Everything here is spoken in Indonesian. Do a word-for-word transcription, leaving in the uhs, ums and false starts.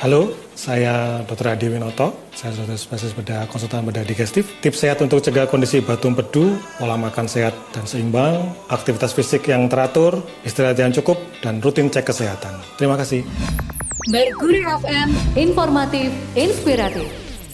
Halo, saya dokter Adi Winoto, saya dokter spesialis bedah konsultan bedah digestif. Tips sehat untuk cegah kondisi batu empedu, pola makan sehat dan seimbang, aktivitas fisik yang teratur, istirahat yang cukup, dan rutin cek kesehatan. Terima kasih. Mercury F M, informatif, inspiratif.